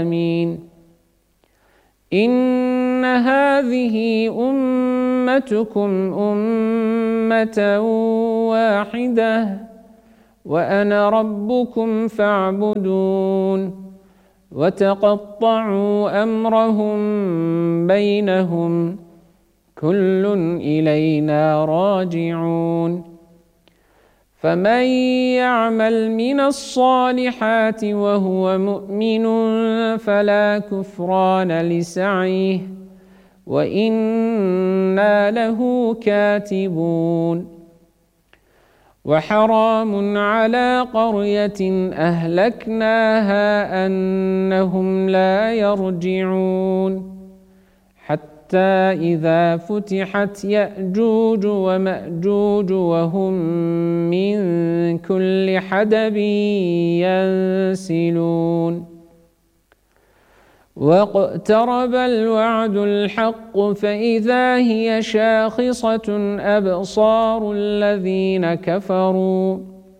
آمين. إن هذه أمتكم أمة واحدة وأنا ربكم فاعبدون. وتقطعوا أمرهم بينهم كل إلينا راجعون. فمن يعمل من الصالحات وهو مؤمن فلا كفران لسعيه وإنا له كاتبون. وحرام على قرية أهلكناها أنهم لا يرجعون حتى إذا فتحت يأجوج ومأجوج وهم من كل حدب ينسلون. واقترب الوعد الحق فإذا هي شاخصة أبصار الذين كفروا